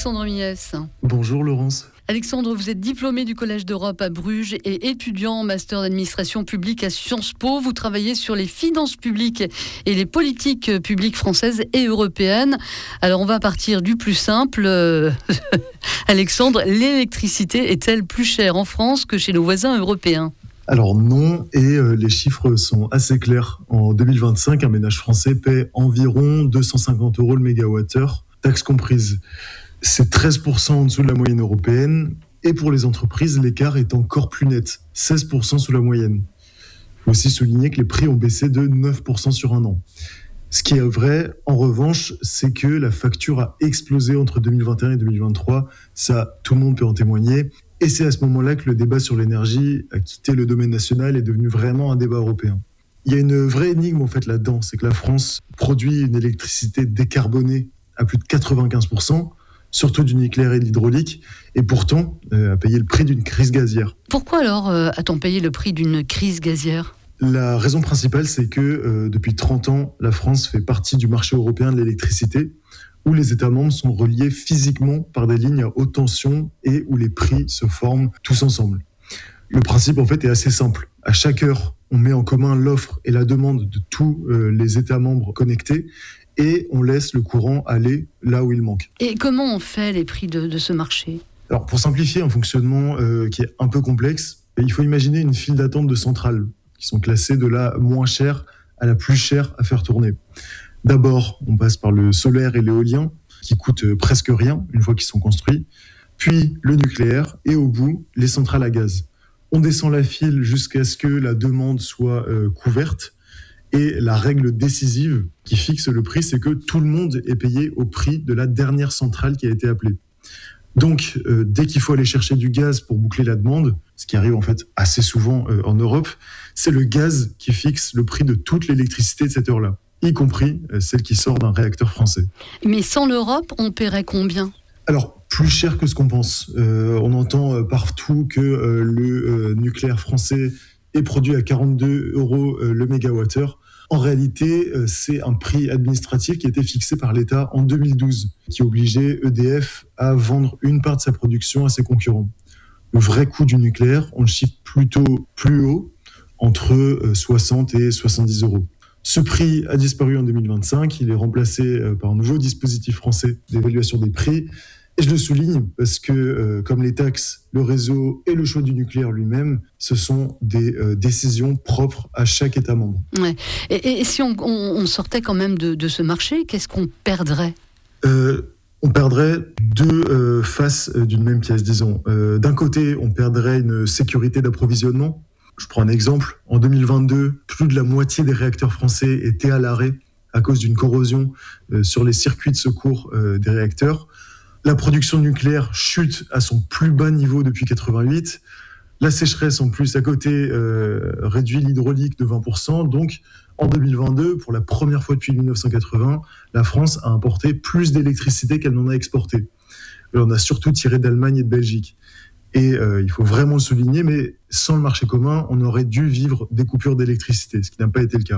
Alexandre Mies. Bonjour Laurence. Alexandre, vous êtes diplômé du Collège d'Europe à Bruges et étudiant en master d'administration publique à Sciences Po. Vous travaillez sur les finances publiques et les politiques publiques françaises et européennes. Alors on va partir du plus simple. Alexandre, l'électricité est-elle plus chère en France que chez nos voisins européens ? Alors non, et les chiffres sont assez clairs. En 2025, un ménage français paie environ 250 € le mégawattheure, taxes comprises. C'est 13% en dessous de la moyenne européenne, et pour les entreprises, l'écart est encore plus net, 16% sous la moyenne. Il faut aussi souligner que les prix ont baissé de 9% sur un an. Ce qui est vrai, en revanche, c'est que la facture a explosé entre 2021 et 2023. Ça, tout le monde peut en témoigner. Et c'est à ce moment-là que le débat sur l'énergie a quitté le domaine national et est devenu vraiment un débat européen. Il y a une vraie énigme en fait là-dedans, c'est que la France produit une électricité décarbonée à plus de 95%, surtout du nucléaire et de l'hydraulique, et pourtant a payé le prix d'une crise gazière. Pourquoi alors a-t-on payé le prix d'une crise gazière ? La raison principale, c'est que depuis 30 ans, la France fait partie du marché européen de l'électricité, où les États membres sont reliés physiquement par des lignes à haute tension et où les prix se forment tous ensemble. Le principe, en fait, est assez simple. À chaque heure, on met en commun l'offre et la demande de tous les États membres connectés et on laisse le courant aller là où il manque. Et comment on fait les prix de ce marché ? Alors, pour simplifier un fonctionnement qui est un peu complexe, il faut imaginer une file d'attente de centrales qui sont classées de la moins chère à la plus chère à faire tourner. D'abord, on passe par le solaire et l'éolien, qui coûtent presque rien une fois qu'ils sont construits, puis le nucléaire, et au bout, les centrales à gaz. On descend la file jusqu'à ce que la demande soit couverte, et la règle décisive qui fixe le prix, c'est que tout le monde est payé au prix de la dernière centrale qui a été appelée. Donc, dès qu'il faut aller chercher du gaz pour boucler la demande, ce qui arrive en fait assez souvent en Europe, c'est le gaz qui fixe le prix de toute l'électricité de cette heure-là, y compris celle qui sort d'un réacteur français. Mais sans l'Europe, on paierait combien ? Alors, plus cher que ce qu'on pense. On entend partout que le nucléaire français est produit à 42 € le mégawattheure. En réalité, c'est un prix administratif qui a été fixé par l'État en 2012, qui obligeait EDF à vendre une part de sa production à ses concurrents. Le vrai coût du nucléaire, on le chiffre plutôt plus haut, entre 60 et 70 €. Ce prix a disparu en 2025, il est remplacé par un nouveau dispositif français d'évaluation des prix. Et je le souligne parce que, comme les taxes, le réseau et le choix du nucléaire lui-même, ce sont des décisions propres à chaque État membre. Ouais. Et si on sortait quand même de ce marché, qu'est-ce qu'on perdrait ? On perdrait deux faces d'une même pièce, disons. D'un côté, on perdrait une sécurité d'approvisionnement. Je prends un exemple. En 2022, plus de la moitié des réacteurs français étaient à l'arrêt à cause d'une corrosion sur les circuits de secours des réacteurs. La production nucléaire chute à son plus bas niveau depuis 88. La sécheresse, en plus, à côté, réduit l'hydraulique de 20%. Donc, en 2022, pour la première fois depuis 1980, la France a importé plus d'électricité qu'elle n'en a exporté. Et on a surtout tiré d'Allemagne et de Belgique. Et il faut vraiment le souligner, mais sans le marché commun, on aurait dû vivre des coupures d'électricité, ce qui n'a pas été le cas.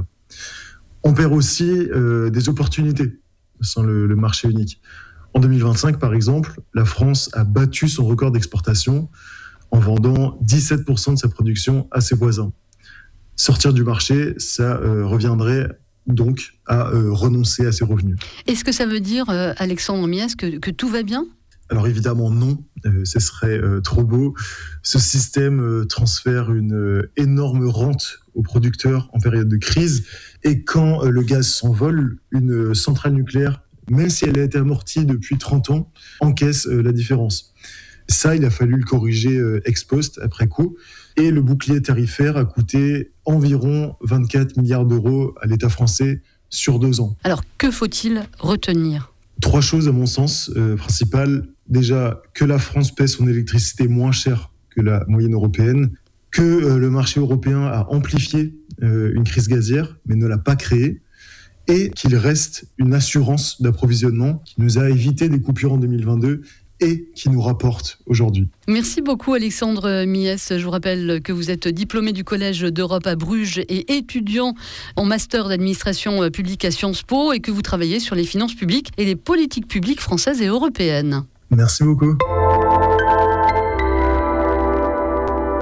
On perd aussi des opportunités sans le marché unique. En 2025, par exemple, la France a battu son record d'exportation en vendant 17% de sa production à ses voisins. Sortir du marché, ça reviendrait donc à renoncer à ses revenus. Est-ce que ça veut dire, Alexandre Mies, que tout va bien ? Alors évidemment non, ce serait trop beau. Ce système transfère une énorme rente aux producteurs en période de crise. Et quand le gaz s'envole, une centrale nucléaire, même si elle a été amortie depuis 30 ans, encaisse la différence. Ça, il a fallu le corriger ex post, après coup. Et le bouclier tarifaire a coûté environ 24 milliards d'euros à l'État français sur 2 ans. Alors, que faut-il retenir ? 3 choses, à mon sens, principales. Déjà, que la France paie son électricité moins cher que la moyenne européenne, que le marché européen a amplifié une crise gazière, mais ne l'a pas créée, et qu'il reste une assurance d'approvisionnement qui nous a évité des coupures en 2022 et qui nous rapporte aujourd'hui. Merci beaucoup Alexandre Mies. Je vous rappelle que vous êtes diplômé du Collège d'Europe à Bruges et étudiant en master d'administration publique à Sciences Po et que vous travaillez sur les finances publiques et les politiques publiques françaises et européennes. Merci beaucoup.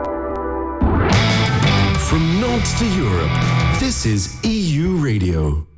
From Nantes to Europe, this is EU Radio.